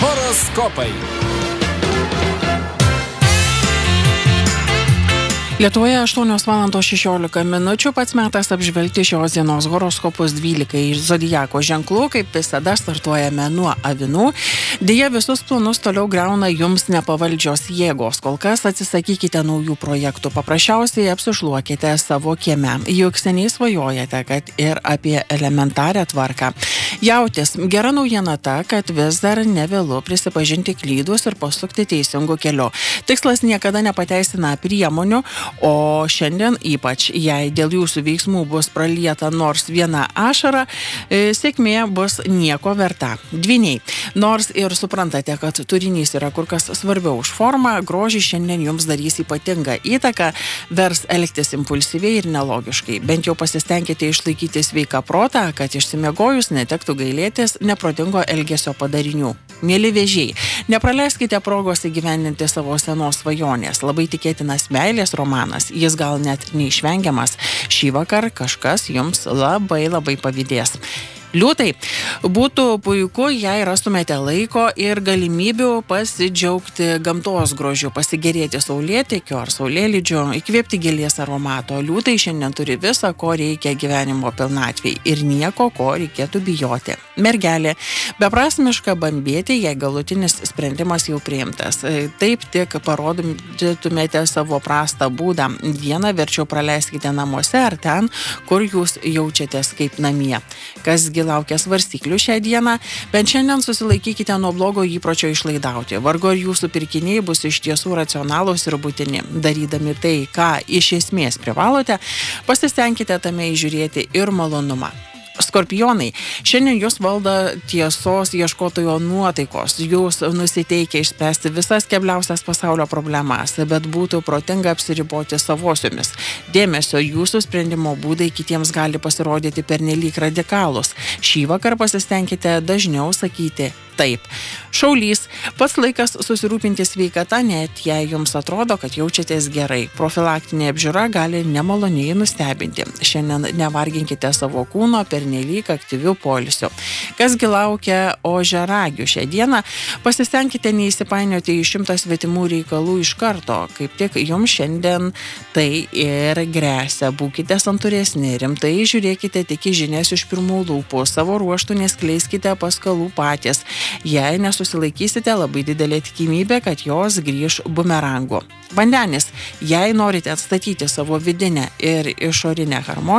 Horoskopai. Lietuvoje 8:16 pats metas apžvelgti šios dienos horoskopus 12 zodiako ženklų, kaip visada startuojame nuo avinų. Deja, visus planus toliau griauna jums nepavaldžios jėgos. Kol kas atsisakykite naujų projektų, paprasčiausiai apsišluokite savo kieme. Juk seniai svajojate, kad ir apie elementarią tvarką. Jautis, gera naujiena ta, kad vis dar nevėlu prisipažinti klydus ir pasukti teisingų kelių. Tikslas niekada nepateisina priemonių, o šiandien ypač, jei dėl jūsų veiksmų bus pralieta nors viena ašara, sėkmė bus nieko verta. Dvyniai, nors ir suprantate, kad turinys yra kur kas svarbiau už formą, grožį šiandien jums darys ypatingą įtaką, vers elgtis impulsyviai ir nelogiškai. Bent jau pasistengkite išlaikyti sveiką protą, kad išsimiegojus netektų gailėtis neprotingo elgesio padarinių. Mėly vėžiai, nepraleiskite progos įgyvendinti savo senos svajonės. Labai tikėtinas meilės romanas, jis gal net neišvengiamas. Šį vakar kažkas jums labai pavydės. Liūtai, būtų puiku, jei rastumėte laiko ir galimybių pasidžiaugti gamtos grožiu, pasigėrėti saulėtekiu ar saulėlydžiu, įkvėpti gėlės aromato. Liūtai šiandien turi visą, ko reikia gyvenimo pilnatvei ir nieko, ko reikėtų bijoti. Mergelė, beprasmiška bambėti, jei galutinis sprendimas jau priimtas. Taip tik parodytumėte savo prastą būdą. Dieną verčiau praleiskite namuose ar ten, kur jūs jaučiatės kaip namie. Kasgi laukia svarstyklių šią dieną, bent šiandien susilaikykite nuo blogo įpročio išlaidauti. Vargu ar jūsų pirkiniai bus iš tiesų racionalūs ir būtini. Darydami tai, ką iš esmės privalote, pasistengkite tame įžiūrėti ir malonumą. Skorpionai, šiandien jūs valdo tiesos ieškotojo nuotaikos. Jūs nusiteikia išspręsti visas kebliausias pasaulio problemas, bet būtų protinga apsiriboti savosiomis. Dėmesio, jūsų sprendimo būdai kitiems gali pasirodyti pernelyg radikalūs. Šį vakar pasistengkite dažniau sakyti taip. Šaulys, pats laikas susirūpinti sveikata, net jei jums atrodo, kad jaučiatės gerai. Profilaktinė apžiūra gali nemaloniai nustebinti. Šiandien nevarginkite savo kūno pernelyg aktyvių poilsių. Kasgi laukia ožiaragių šią dieną, pasistengkite neįsipainioti į 100 svetimų reikalų iš karto. Kaip tik jums šiandien tai ir gresia. Būkite santūresni, rimtai žiūrėkite tik į žinias iš pirmų lūpų. Savo ruoštų neskleiskite paskalų patys. Jei nesusilaikysite, labai didelė tikimybė, kad jos grįž bumerangu. Vandenis, jei norite atstatyti savo vidinę ir išorinę harmoniją,